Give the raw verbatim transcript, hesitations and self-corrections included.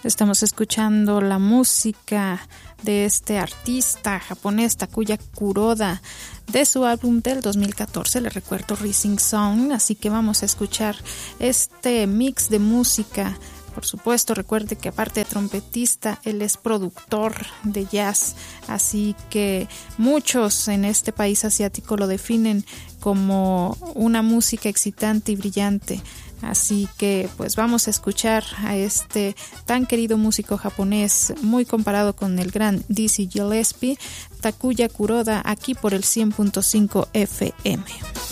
Estamos escuchando la música de este artista japonés Takuya Kuroda de su álbum del dos mil catorce, le recuerdo, Rising Song. Así que vamos a escuchar este mix de música. Por supuesto, recuerde que aparte de trompetista, él es productor de jazz, así que muchos en este país asiático lo definen como una música excitante y brillante. Así que pues vamos a escuchar a este tan querido músico japonés, muy comparado con el gran Dizzy Gillespie, Takuya Kuroda, aquí por el cien punto cinco F M.